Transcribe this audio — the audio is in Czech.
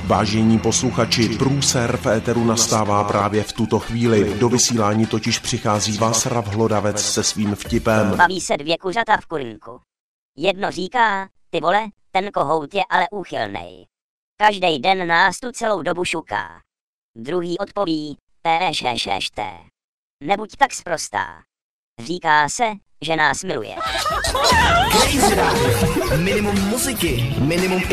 Vážení posluchači, průser v éteru nastává právě v tuto chvíli. Do vysílání totiž přichází Václav Hlodavec se svým vtipem. Baví se dvě kuřata v kurníku. Jedno říká, ty vole, ten kohout je ale úchylnej. Každej den nás tu celou dobu šuká. Druhý odpoví, té. Nebuď tak sprostá. Říká se, že nás miluje. Minimum muziky, minimum